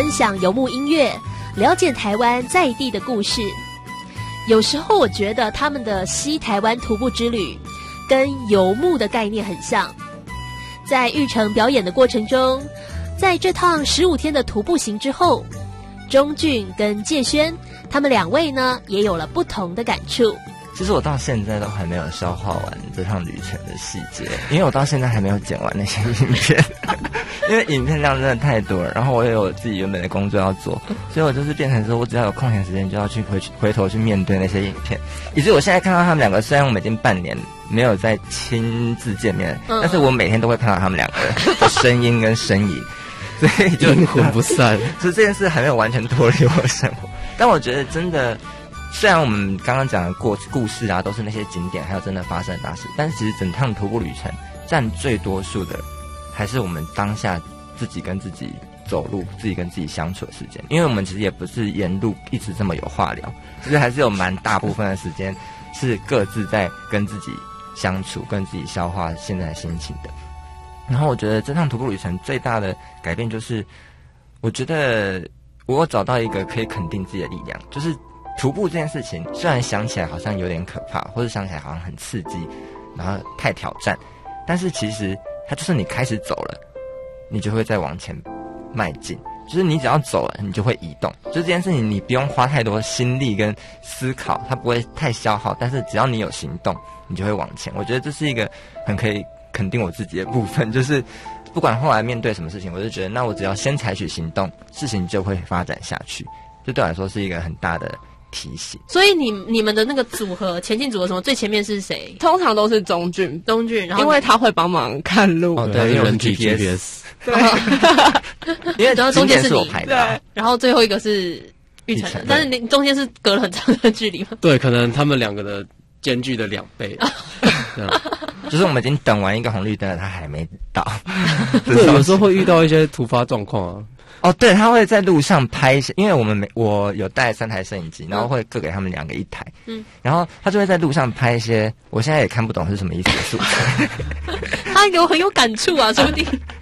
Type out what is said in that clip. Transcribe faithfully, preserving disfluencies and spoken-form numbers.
分享游牧音乐，了解台湾在地的故事。有时候我觉得他们的西台湾徒步之旅跟游牧的概念很像。在玉成表演的过程中，在这趟十五天的徒步行之后，钟俊跟介轩他们两位呢也有了不同的感触。 其实我到现在都还没有消化完这趟旅程的细节，因为我到现在还没有剪完那些影片因为影片量真的太多了，然后我也有自己原本的工作要做，所以我就是变成说我只要有空闲时间就要去回回头去面对那些影片，以至于我现在看到他们两个，虽然我们已经半年没有再亲自见面，嗯、但是我每天都会看到他们两个的声音跟身影，所以就阴魂不散。 所以这件事还没有完全脱离我的生活，但我觉得真的。虽然我们刚刚讲的过故事啊，都是那些景点，还有真的发生的大事，但是其实整趟徒步旅程占最多数的，还是我们当下自己跟自己走路、自己跟自己相处的时间。因为我们其实也不是沿路一直这么有话聊，其实还是有蛮大部分的时间是各自在跟自己相处、跟自己消化现在的心情的。然后我觉得这趟徒步旅程最大的改变就是，我觉得我有找到一个可以肯定自己的力量，就是。徒步这件事情虽然想起来好像有点可怕，或者想起来好像很刺激，然后太挑战，但是其实它就是你开始走了，你就会再往前迈进，就是你只要走了，你就会移动。就这件事情你不用花太多心力跟思考，它不会太消耗，但是只要你有行动，你就会往前。我觉得这是一个很可以肯定我自己的部分，就是不管后来面对什么事情，我就觉得那我只要先采取行动，事情就会发展下去。这对我来说是一个很大的提醒。 所以你你们的那个组合前进组合什么最前面是谁？ 通常都是钟俊， 钟俊，然后因为他会帮忙看路。 哦，对，因为我是 G P S， 对， 因为然后中间是我排的、啊， 然后最后一个是玉成，但是你中间是隔了很长的距离吗？ 对，可能他们两个的间距的两倍。 就是我们已经等完一个红绿灯了，他还没到。 对，有时候会遇到一些突发状况啊。 哦，对，他会在路上拍一些，因为我们没我有带三台摄影机，然后会各给他们两个一台，嗯，然后他就会在路上拍一些，我现在也看不懂是什么意思的素材。 他有很有感触啊，说不定